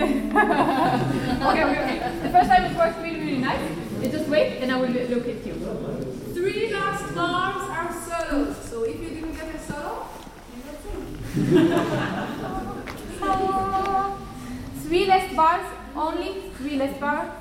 Okay. The first time it works really nice. You just wait, and I will look at you. 3 last bars are solos. So if you didn't get a solo, you don't sing. 3 last bars, only 3 last bars.